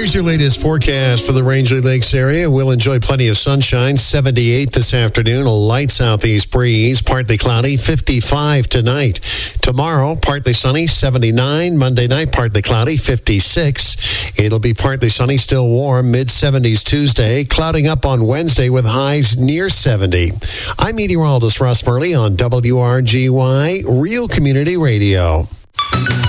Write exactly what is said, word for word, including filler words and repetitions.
Here's your latest forecast for the Rangeley Lakes area. We'll enjoy plenty of sunshine, seventy-eight this afternoon, a light southeast breeze, partly cloudy, fifty-five tonight. Tomorrow, partly sunny, seventy-nine. Monday night, partly cloudy, fifty-six. It'll be partly sunny, still warm, mid-seventies Tuesday, clouding up on Wednesday with highs near seventy. I'm meteorologist Russ Murley on W R G Y, Real Community Radio.